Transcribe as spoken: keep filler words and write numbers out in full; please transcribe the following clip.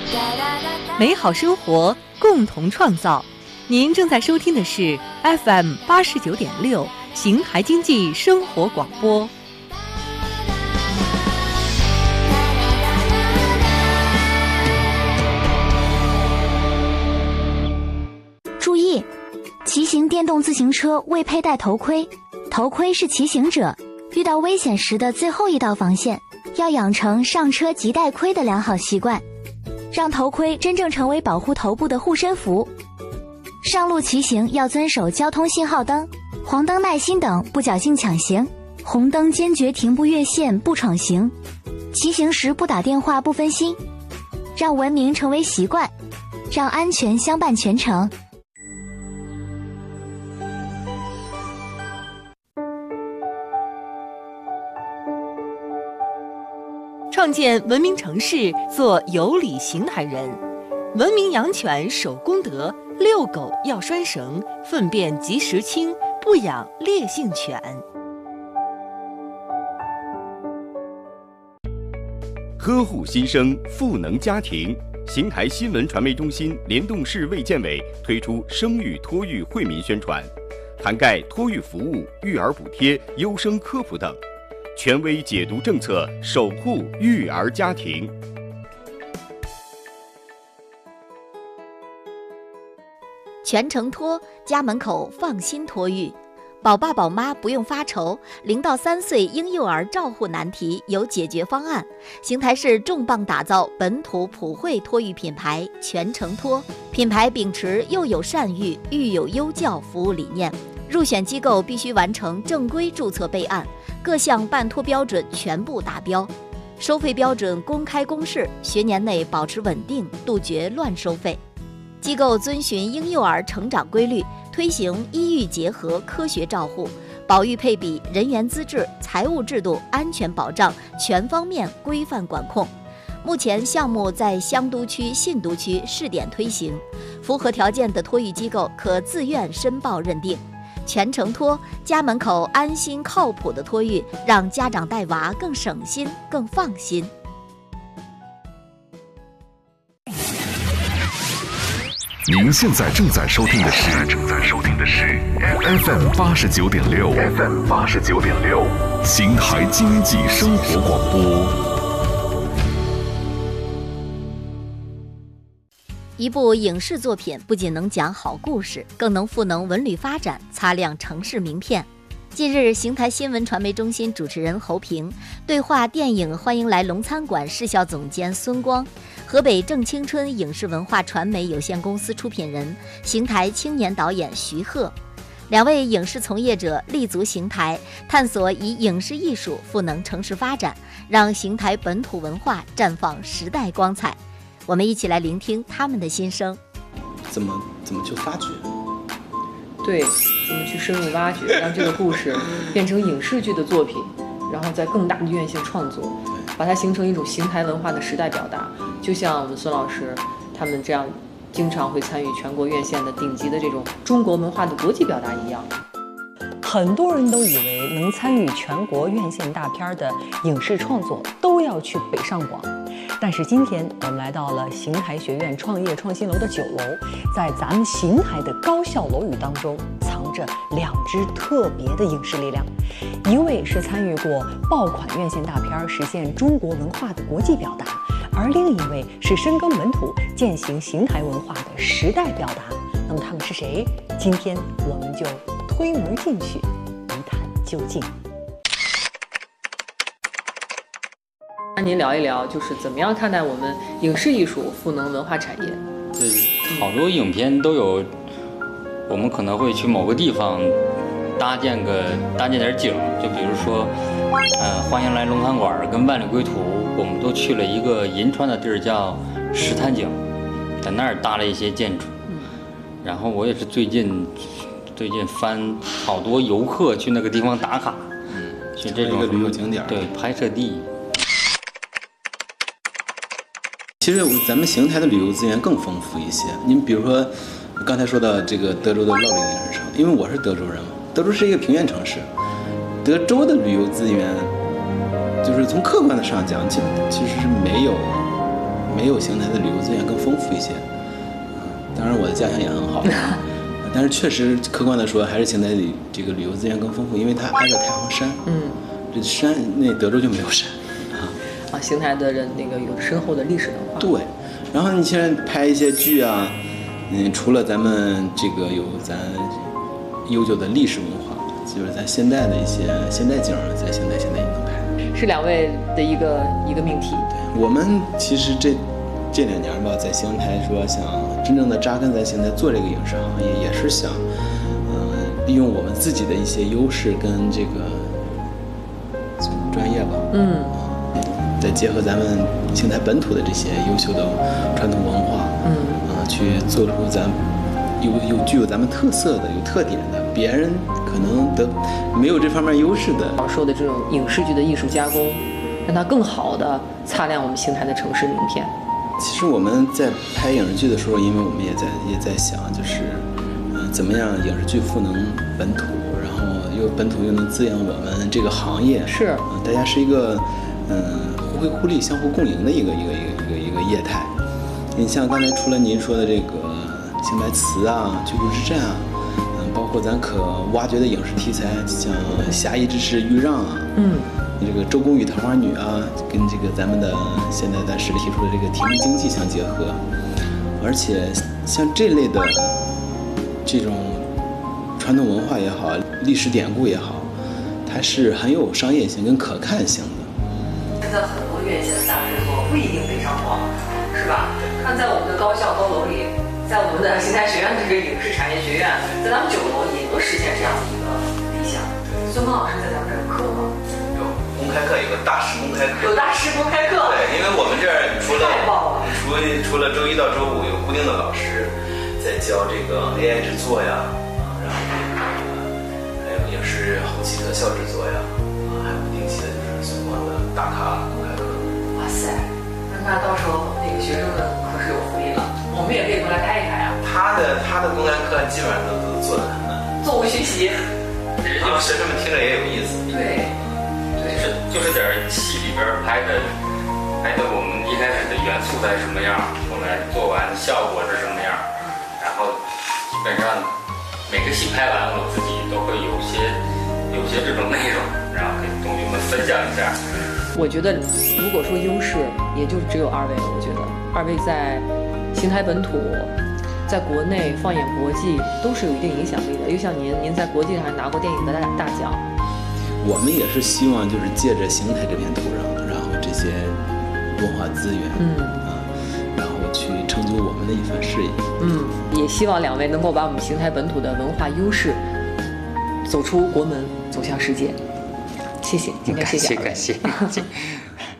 美好生活，共同创造。您正在收听的是 F M 八十九点六邢台经济生活广播。 注意，骑行电动自行车未佩戴头盔，头盔是骑行者遇到危险时的最后一道防线，要养成上车即戴盔的良好习惯，让头盔真正成为保护头部的护身符。上路骑行要遵守交通信号灯、黄灯耐心等，不侥幸抢行；红灯坚决停步越线，不闯行。骑行时不打电话，不分心，让文明成为习惯，让安全相伴全程。 创建文明城市，做有礼邢台人。文明养犬守公德，遛狗要拴绳，粪便及时清，不养烈性犬。 呵护新生，赋能家庭。邢台新闻传媒中心联动市卫健委推出生育托育惠民宣传，涵盖托育服务、育儿补贴、优生科普等，权威解读政策，守护育儿家庭。 全程托，家门口放心托育，宝爸宝妈不用发愁，零到三岁婴幼儿照护难题有解决方案。邢台市重磅打造本土普惠托育品牌全程托，品牌秉持幼有善育、育有优教服务理念，入选机构必须完成正规注册备案，各项办托标准全部达标，收费标准公开公示，学年内保持稳定，杜绝乱收费。机构遵循婴幼儿成长规律，推行医育结合科学照护，保育配比、人员资质、财务制度、安全保障全方面规范管控。目前项目在香都区、信都区试点推行，符合条件的托育机构可自愿申报认定。全程托，家门口安心靠谱的托育，让家长带娃更省心、更放心。 您现在正在收听的是正在收听的是 F M 八十九点六 F M 八十九点六邢台经济生活广播。 一部影视作品不仅能讲好故事，更能赋能文旅发展，擦亮城市名片。近日，邢台新闻传媒中心主持人侯平对话电影《欢迎来龙餐馆》市校总监孙光，河北正青春影视文化传媒有限公司出品人、邢台青年导演徐鹤。两位影视从业者立足邢台，探索以影视艺术赋能城市发展，让邢台本土文化绽放时代光彩。我们一起来聆听他们的心声。 怎么怎么去发掘？ 对，怎么去深入挖掘，让这个故事变成影视剧的作品，然后在更大的院线创作，把它形成一种邢台文化的时代表达。就像我们孙老师他们这样经常会参与全国院线的顶级的这种中国文化的国际表达一样。 很多人都以为能参与全国院线大片的影视创作都要去北上广，但是今天我们来到了邢台学院创业创新楼的九楼，在咱们邢台的高校楼宇当中藏着两支特别的影视力量，一位是参与过爆款院线大片实现中国文化的国际表达，而另一位是深耕本土践行邢台文化的时代表达。那么他们是谁？今天我们就推门进去一探究竟。 那您聊一聊，就是怎么样看待我们影视艺术赋能文化产业？ 对，好多影片都有，我们可能会去某个地方搭建个搭建点景，就比如说，呃，欢迎来龙潭馆跟万里归途，我们都去了一个银川的地儿叫石潭井，在那儿搭了一些建筑。然后我也是最近最近翻好多游客去那个地方打卡，嗯，去这种旅游景点， 对，拍摄地。 其实咱们邢台的旅游资源更丰富一些。您比如说，刚才说到这个德州的乐陵影视城，因为我是德州人嘛，德州是一个平原城市，德州的旅游资源，就是从客观的上讲，其实其实是没有没有邢台的旅游资源更丰富一些。当然我的家乡也很好，但是确实客观的说，还是邢台里这个旅游资源更丰富，因为它挨着太行山。 嗯， 这山那德州就没有山啊。 啊，邢台的人那个有深厚的历史文化。 对，然后你现在拍一些剧啊，嗯，除了咱们这个有咱悠久的历史文化，就是咱现代的一些现代景，在邢台现在也能拍。 是两位的一个一个命题。 对，我们其实这这两年吧，在邢台说想真正的扎根在邢台做这个影视行业，也是想，呃，利用我们自己的一些优势跟这个专业吧， 嗯， 再结合咱们邢台本土的这些优秀的传统文化， 嗯， 啊、呃，去做出咱有有具有咱们特色的、有特点的，别人可能得没有这方面优势的。 老说的这种影视剧的艺术加工，让它更好的擦亮我们邢台的城市名片。 其实我们在拍影视剧的时候，因为我们也在也在想，就是，嗯、呃，怎么样影视剧赋能本土，然后又本土又能滋养我们这个行业， 是， 呃，大家是一个，嗯、呃，互惠互利、相互共赢的一个一个一个一个一个业态。你像刚才除了您说的这个邢台词啊、居住之战啊，嗯、呃，包括咱可挖掘的影视题材，像侠义之士豫让啊， 嗯。 这个周公与桃花女啊，跟这个咱们的现在咱市里提出的这个提名经济相结合，而且像这类的这种传统文化也好，历史典故也好，它是很有商业性跟可看性的。 现在很多院线的大制作不一定北上广，是吧？看在我们的高校高楼里，在我们的邢台学院这个影视产业学院，在咱们九楼也能实现这样的一个理想。孙峰老师在咱们这儿有课吗？ 公开课有个大师公开课， 有大师公开课。 对，因为我们这儿除了太棒了， 除除了周一到周五有固定的老师在教这个 A I 制作呀，啊，然后这个还有影视后期特效制作呀，啊，还有不定期的就是相关的大咖公开课。 哇塞，那到时候那个学生们可是有福利了，我们也可以过来开一开啊。 他的他的公开课基本上都都做的很难， 座无虚席， 然后学生们听着也有意思。 对。 就是就是点戏里边拍的，拍的我们一开始的元素在什么样，后来做完效果是什么样，然后基本上每个戏拍完，我自己都会有些有些这种内容，然后跟同学们分享一下。 我觉得如果说优势，也就只有二位了。我觉得二位在邢台本土，在国内放眼国际都是有一定影响力的。又像您，您在国际上还拿过电影的大大奖。 我们也是希望就是借着邢台这片土壤，然后这些文化资源， 嗯啊，然后去成就我们的一番事业。 嗯，也希望两位能够把我们邢台本土的文化优势走出国门，走向世界。谢谢，今天谢谢。 感谢感谢。